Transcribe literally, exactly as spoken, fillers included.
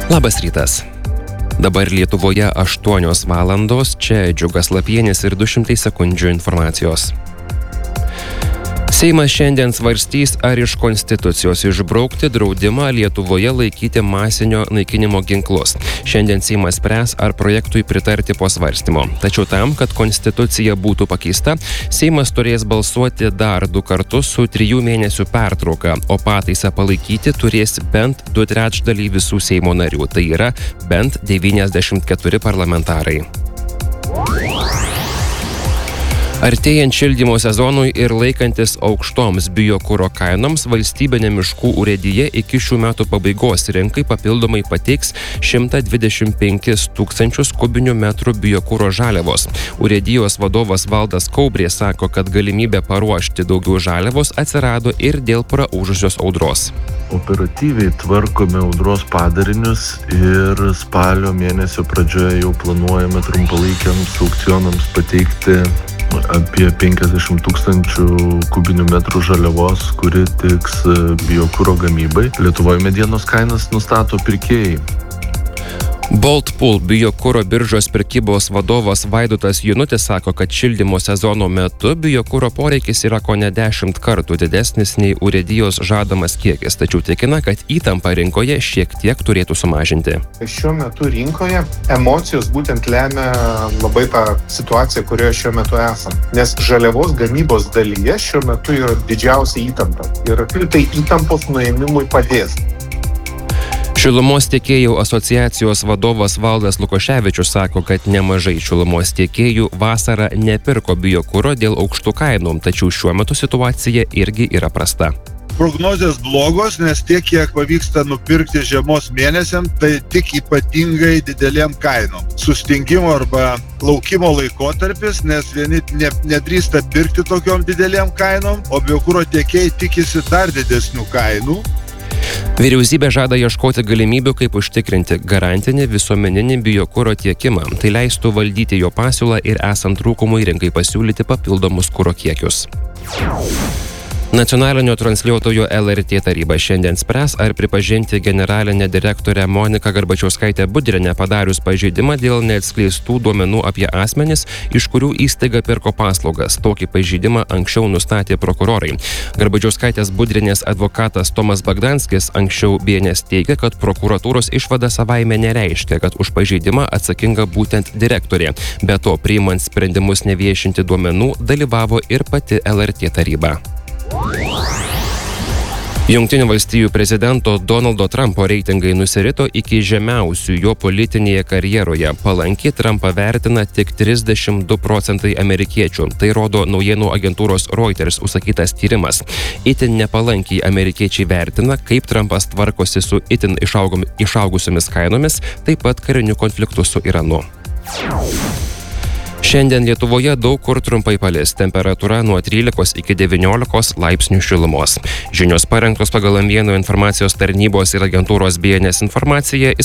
Labas rytas. Dabar Lietuvoje aštuonios valandos, čia Džiugas Lapienis ir du šimtai sekundžių informacijos. Seimas šiandien svarstys, ar iš Konstitucijos išbraukti draudimą Lietuvoje laikyti masinio naikinimo ginklus. Šiandien Seimas spręs, ar projektui pritarti po svarstymo. Tačiau tam, kad Konstitucija būtų pakeista, Seimas turės balsuoti dar du kartus su trijų mėnesių pertrauka, o pataisą palaikyti turės bent du trečdaliai visų Seimo narių, tai yra bent devyniasdešimt keturi parlamentarai. Artėjant šildymo sezonui ir laikantis aukštoms biokuro kainoms, valstybinė miškų urėdija iki šių metų pabaigos rinkai papildomai pateiks šimtą dvidešimt penkis tūkstančius kubinių metrų biokuro žaliavos. Urėdijos vadovas Valdas Kaubrė sako, kad galimybė paruošti daugiau žaliavos atsirado ir dėl praūžusios audros. Operatyviai tvarkome audros padarinius ir spalio mėnesio pradžioje jau planuojame trumpalaikiams aukcionams pateikti apie penkiasdešimt tūkstančių kubinių metrų žaliavos, kuri tiks biokuro gamybai. Lietuvoje medienos kainas nustato pirkėjai. Baltpool biokuro biržos prekybos vadovas Vaidotas Junutis sako, kad šildymo sezono metu biokuro poreikis yra kone dešimt kartų didesnis nei urėdijos žadamas kiekis, tačiau tikina, kad įtampa rinkoje šiek tiek turėtų sumažinti. Šiuo metu rinkoje emocijos būtent lemia labai tą situaciją, kurioje šiuo metu esam. Nes žaliavos gamybos dalyje šiuo metu yra didžiausia įtampa. Ir tai įtampos nuėmimui padės. Šilumos tiekėjų asociacijos vadovas Valdas Lukoševičius sako, kad nemažai šilumos tiekėjų vasarą nepirko biokuro dėl aukštų kainų, tačiau šiuo metu situacija irgi yra prasta. Prognozės blogos, nes tiek, kiek pavyksta nupirkti žiemos mėnesiam, tai tik ypatingai didelėm kainom. Sustingimo arba laukimo laikotarpis, nes vieni ne, nedrįsta pirkti tokiom didelėm kainom, o biokuro tiekėjai tikisi dar didesnių kainų. Vyriausybė žada ieškoti galimybių, kaip užtikrinti garantinį visuomeninį biokuro tiekimą. Tai leistų valdyti jo pasiūlą ir esant trūkumui rinkai pasiūlyti papildomus kuro kiekius. Nacionalinio transliuotojo L R T taryba šiandien spręs, ar pripažinti generalinę direktorę Moniką Garbačiauskaitę Budrienę padarius pažeidimą dėl neatskleistų duomenų apie asmenis, iš kurių įstaiga pirko paslaugas. Tokį pažeidimą anksčiau nustatė prokurorai. Garbačiauskaitės Budrienės advokatas Tomas Bagdanskis anksčiau B N S teigė, kad prokuratūros išvada savaime nereiškia, kad už pažeidimą atsakinga būtent direktorė. Be to, priimant sprendimus neviešinti duomenų, dalyvavo ir pati L R T taryba. Jungtinių valstijų prezidento Donaldo Trumpo reitingai nusirito iki žemiausių jo politinėje karjeroje. Palankiai Trumpą vertina tik trisdešimt du procentai amerikiečių. Tai rodo naujienų agentūros Reuters užsakytas tyrimas. Itin nepalankiai amerikiečiai vertina, kaip Trumpas tvarkosi su itin išaugom, išaugusiomis kainomis, taip pat kariniu konfliktu su Iranu. Šiandien Lietuvoje daug kur trumpai palis, temperatūra nuo trylikos iki devyniolikos laipsnių šilumos. Žinios parengtos pagal Amvieno informacijos tarnybos ir agentūros B N S informaciją,